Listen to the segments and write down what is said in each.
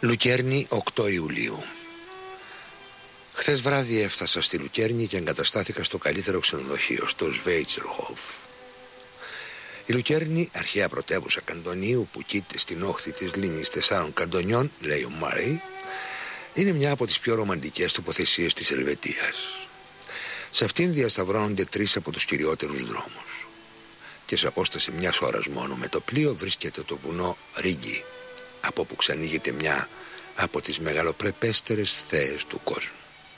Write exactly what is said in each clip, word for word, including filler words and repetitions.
Λουκέρνη, οκτώ Ιουλίου. Χθες βράδυ έφτασα στη Λουκέρνη και εγκαταστάθηκα στο καλύτερο ξενοδοχείο, στο Σβέιτσερχοφ. Η Λουκέρνη, αρχαία πρωτεύουσα καντονίου που κοίταται στην όχθη της λίμνης τεσσάρων καντονιών, λέει ο Μάρεϊ, είναι μια από τις πιο ρομαντικές τοποθεσίες της Ελβετίας. Σε αυτήν διασταυρώνονται τρεις από τους κυριότερους δρόμους. Και σε απόσταση μιας ώρας μόνο με το πλοίο βρίσκεται το βουνό Ρίγκι, από όπου ξανοίγεται μια από τις μεγαλοπρεπέστερες θέες του κόσμου.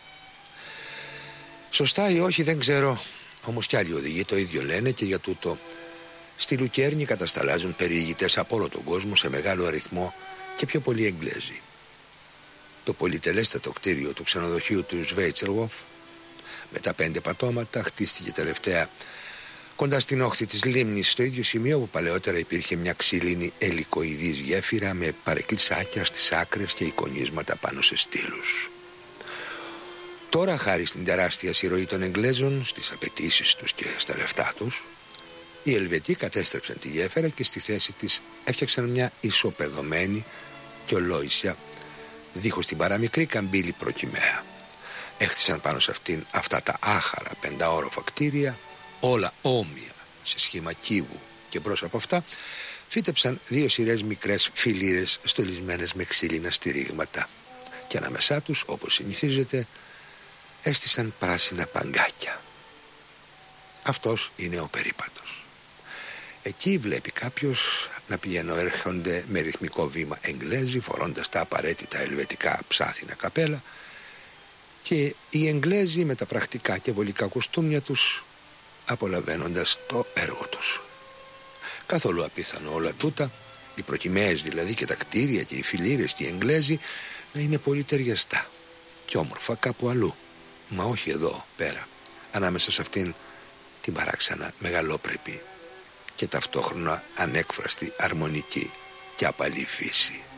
Σωστά ή όχι δεν ξέρω, όμως κι άλλοι οδηγοί το ίδιο λένε και για τούτο στη Λουκέρνη κατασταλάζουν περιηγητές από όλο τον κόσμο σε μεγάλο αριθμό και πιο πολλοί Εγγλέζοι. Το πολυτελέστατο κτίριο του ξενοδοχείου του Σβέιτσερχοφ με τα πέντε πατώματα χτίστηκε τελευταία κοντά στην όχθη της λίμνης, στο ίδιο σημείο που παλαιότερα υπήρχε μια ξύλινη ελικοειδής γέφυρα με παρεκκλησάκια στις άκρες και εικονίσματα πάνω σε στήλους. Τώρα, χάρη στην τεράστια συρροή των Εγγλέζων, στις απαιτήσεις τους και στα λεφτά τους, οι Ελβετοί κατέστρεψαν τη γέφυρα και στη θέση της έφτιαξαν μια ισοπεδωμένη και ολόησια, δίχως την παραμικρή καμπύλη προκυμαία. Έχτισαν πάνω σε αυτήν αυτά τα άχαρα πενταόροφα κτίρια, όλα όμοια σε σχήμα κύβου, και μπρος από αυτά φύτεψαν δύο σειρές μικρές φιλήρες στολισμένες με ξύλινα στηρίγματα και ανάμεσά τους, όπως συνηθίζεται, έστησαν πράσινα παγκάκια. Αυτός είναι ο περίπατος. Εκεί βλέπει κάποιος να πηγαίνουν έρχονται με ρυθμικό βήμα Εγγλέζοι φορώντας τα απαραίτητα ελβετικά ψάθινα καπέλα, και οι Εγγλέζοι με τα πρακτικά και βολικά κοστούμια τους απολαβαίνοντας το έργο τους. Καθόλου απίθανο όλα τούτα, οι προκυμαίες δηλαδή και τα κτίρια και οι φιλήρες και οι Εγγλέζοι, να είναι πολύ ταιριαστά και όμορφα κάπου αλλού, μα όχι εδώ πέρα, ανάμεσα σε αυτήν την παράξενα μεγαλόπρεπη και ταυτόχρονα ανέκφραστη αρμονική και απαλή φύση.